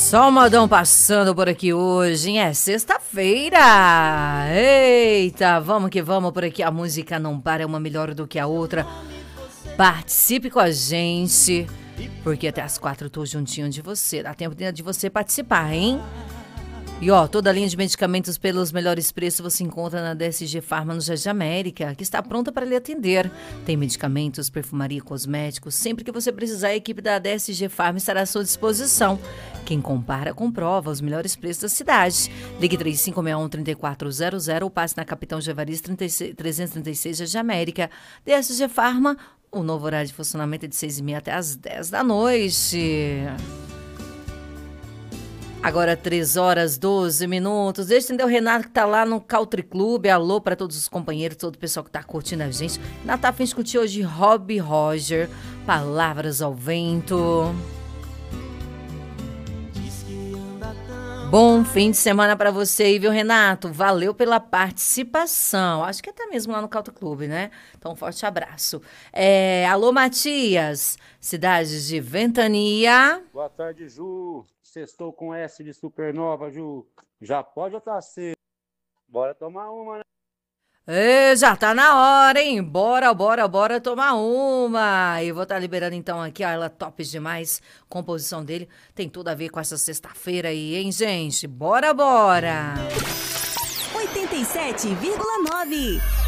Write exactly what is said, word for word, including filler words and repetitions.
Só o modão passando por aqui hoje, hein? É sexta-feira! Eita, vamos que vamos por aqui. A música não para, é uma melhor do que a outra. Participe com a gente, porque até as quatro eu tô juntinho de você. Dá tempo de você participar, hein? E ó, toda a linha de medicamentos pelos melhores preços você encontra na D S G Farma no Jardim América, que está pronta para lhe atender. Tem medicamentos, perfumaria, cosméticos. Sempre que você precisar, a equipe da D S G Farma estará à sua disposição. Quem compara, comprova os melhores preços da cidade. Ligue três cinco seis um, três quatro zero zero ou passe na Capitão Gevaris trezentos e trinta e seis, Jardim América. D S G Farma, o novo horário de funcionamento é de seis e meia até as dez da noite. Agora três horas, doze minutos. Deixa eu entender o Renato que tá lá no Country Club. Alô para todos os companheiros, todo o pessoal que tá curtindo a gente. Renato tá a fim de discutir hoje Robbie Roger, Palavras ao Vento. Bom fim de semana para você aí, viu, Renato? Valeu pela participação. Acho que até mesmo lá no Country Club, né? Então, um forte abraço. É, alô, Matias, cidade de Ventania. Boa tarde, Ju. Sextou com S de Supernova, Ju. Já pode ou tá cedo? Bora tomar uma, né? Ê, já tá na hora, hein? Bora, bora, bora tomar uma. E vou estar tá liberando então aqui, ó, ela top demais. Composição dele tem tudo a ver com essa sexta-feira aí, hein, gente? Bora, bora! oitenta e sete vírgula nove